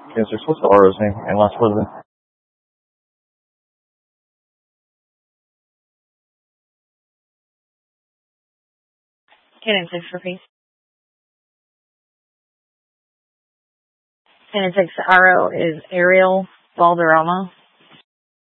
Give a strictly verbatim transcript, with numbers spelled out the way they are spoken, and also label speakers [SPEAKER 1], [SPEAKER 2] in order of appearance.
[SPEAKER 1] Yes, sir. What's the R O's name and last word of it?
[SPEAKER 2] Canon six, repeat. Canon six, R O is Ariel Valderrama.